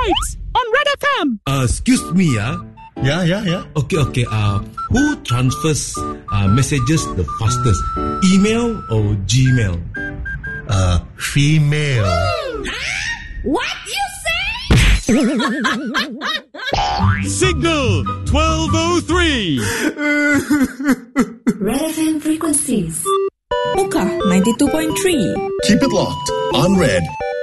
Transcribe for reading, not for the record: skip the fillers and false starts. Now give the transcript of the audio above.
Nights on Red FM. Excuse me, Yeah. Okay. Who transfers messages the fastest? Email or Gmail? Female. What you say? Signal 1203. Red FM frequencies. Muka 92.3. Keep it locked on Red.